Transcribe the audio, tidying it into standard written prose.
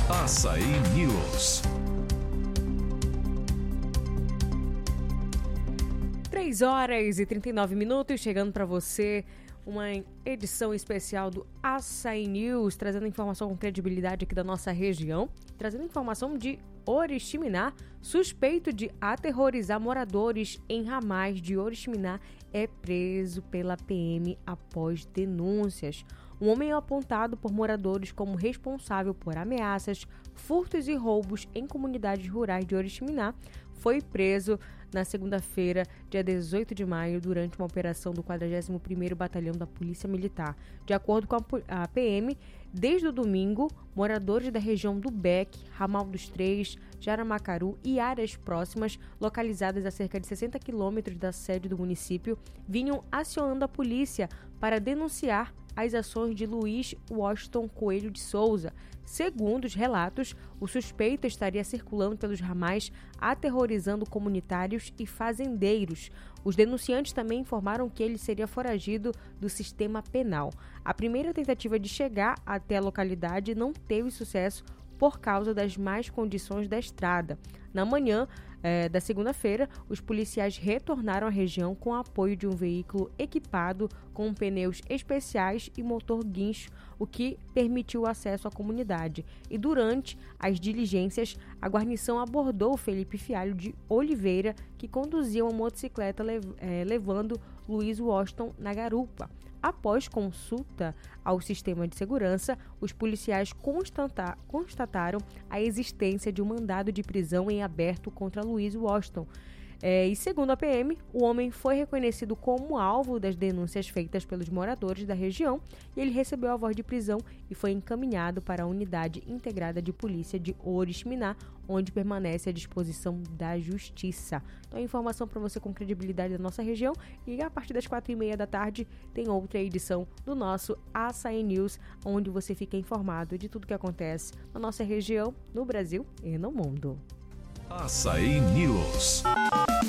Açaí News. 3h39, chegando para você uma edição especial do Açaí News, trazendo informação com credibilidade aqui da nossa região, trazendo informação de Oriximiná. Suspeito de aterrorizar moradores em ramais de Oriximiná é preso pela PM após denúncias. Um homem é apontado por moradores como responsável por ameaças, furtos e roubos em comunidades rurais de Oriximiná. Foi preso na segunda-feira, dia 18 de maio, durante uma operação do 41º Batalhão da Polícia Militar. De acordo com a PM, desde o domingo, moradores da região do Beque, Ramal dos Três, Jaramacaru e áreas próximas, localizadas a cerca de 60 quilômetros da sede do município, vinham acionando a polícia para denunciar as ações de Luiz Washington Coelho de Souza. Segundo os relatos, o suspeito estaria circulando pelos ramais, aterrorizando comunitários e fazendeiros. Os denunciantes também informaram que ele seria foragido do sistema penal. A primeira tentativa de chegar até a localidade não teve sucesso por causa das más condições da estrada. Na manhã da segunda-feira, os policiais retornaram à região com o apoio de um veículo equipado com pneus especiais e motor guincho, o que permitiu o acesso à comunidade. E durante as diligências, a guarnição abordou Felipe Fialho de Oliveira, que conduzia uma motocicleta levando Luiz Washington na garupa. Após consulta ao sistema de segurança, os policiais constataram a existência de um mandado de prisão em aberto contra Luiz Washington. E segundo a PM, o homem foi reconhecido como alvo das denúncias feitas pelos moradores da região e ele recebeu a voz de prisão e foi encaminhado para a Unidade Integrada de Polícia de Oriximiná, onde permanece à disposição da Justiça. Então, informação para você com credibilidade da nossa região, e a partir das 4h30 da tarde tem outra edição do nosso Açaí News, onde você fica informado de tudo que acontece na nossa região, no Brasil e no mundo. Açaí News.